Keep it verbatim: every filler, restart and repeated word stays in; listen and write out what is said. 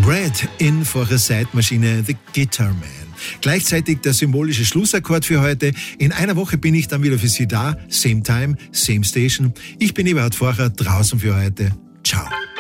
Bread in for a Zeitmaschine, The Guitar Man. Gleichzeitig der symbolische Schlussakkord für heute. In einer Woche bin ich dann wieder für Sie da. Same time, same station. Ich bin Eberhard Forcher, draußen für heute. Ciao.